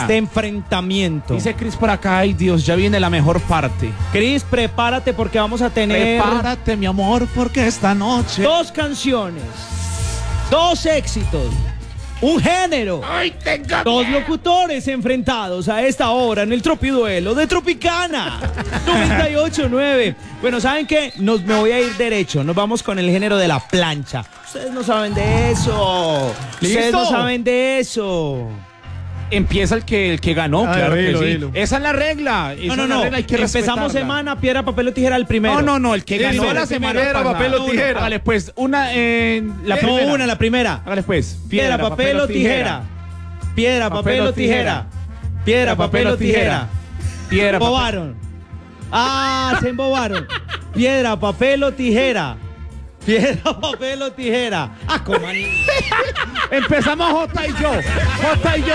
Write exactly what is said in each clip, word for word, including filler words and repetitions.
este enfrentamiento. Dice Cris por acá, ay Dios, ya viene la mejor parte. Cris, prepárate porque vamos a tener Prepárate, mi amor, porque esta noche... dos canciones, dos éxitos, un género, ¡Ay, tengo dos locutores enfrentados a esta hora en el Tropiduelo de Tropicana noventa y ocho punto nueve. Bueno, ¿saben qué? Nos, me voy a ir derecho, nos vamos con el género de la plancha. Ustedes no saben de eso. ¿Listo? Ustedes no saben de eso. Empieza el que, el que ganó, Ah, claro dilo, que sí. dilo. Esa es la regla. Esa No, no, es la no. regla, hay que Empezamos respetarla. semana, piedra, papel o tijera el primero. No, no, no, el que Sí, ganó sí, la el semana piedra, pasada. papel o tijera. Hágale pues, una, eh, la No, primera. una, la primera. Hágale pues. Piedra, papel o tijera. Piedra, papel o tijera. Piedra, papel o tijera. Piedra, papel. Embobaron. Ah, se embobaron. Piedra, papel o tijera. Piedra, papel o tijera. Ah, coman. Empezamos Jota y yo. Jota y yo.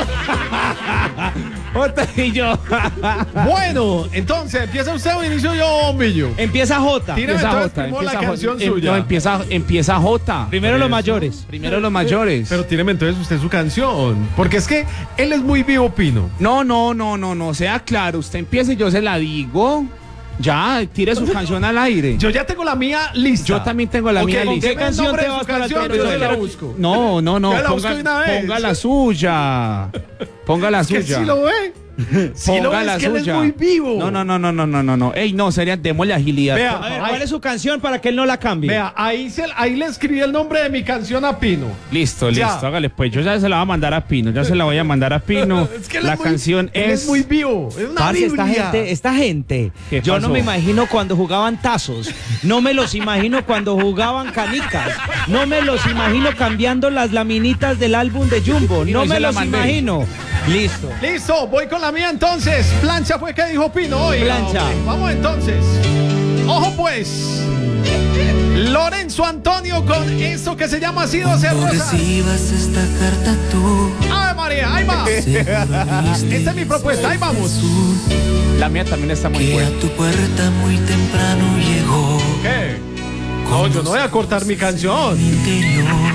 Jota y yo. Bueno, entonces, ¿empieza usted o inicio yo, Bombillo? Empieza J. Tírame Empieza entonces Jota. primero la Empieza canción Jota. Em- suya. No, empieza, empieza Jota. Primero los mayores. Primero los mayores. Pero tíreme entonces usted su canción. Porque es que él es muy vivo, Pino. No, no, no, no, no, sea claro. Usted empieza y yo se la digo. Ya, tire su canción al aire. Yo ya tengo la mía lista. Yo también tengo la Ok, mía ¿con lista. qué ¿Qué canción nombre te de su vas para el canción? Yo Tropiduelo? se la busco. No, no, no. Ya la busco ponga, de una vez. ponga la suya. Ponga la Que suya. sí lo ve. Sí lo Ponga ve, la es que él es suya. muy vivo. No, no, no, no, no, no, no, no. Ey, no, sería, démosle agilidad. Vea, A ver, Ay. ¿cuál es su canción para que él no la cambie? Vea, ahí, se, ahí le escribí el nombre de mi canción a Pino. Listo, Ya. listo, hágale pues. Yo ya se la voy a mandar a Pino, ya se la voy a mandar a Pino. Es que él la es muy- canción él es... es muy vivo. Es una Parce, esta Biblia. gente, esta gente, ¿Qué yo pasó? no me imagino cuando jugaban tazos, no me los imagino cuando jugaban canicas, no me los imagino cambiando las laminitas del álbum de Jumbo, Y no hoy me se la los mandé. imagino. Listo. Listo, voy con la mía entonces. Plancha fue que dijo Pino hoy. Plancha. Vamos entonces. Ojo pues. Lorenzo Antonio con esto que se llama Así doce Cuando rosas. recibas esta carta tú, ¡Ave María! ¡Ahí va! Esta es mi propuesta, ahí vamos. La mía también está muy que buena. a tu puerta muy temprano llegó. ¿Qué? No, yo no voy a cortar mi canción. Interior.